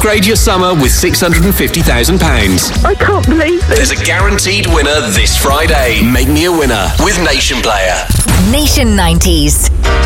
Upgrade your summer with £650,000. I can't believe it. There's a guaranteed winner this Friday. Make me a winner with Nation Player. Nation 90s.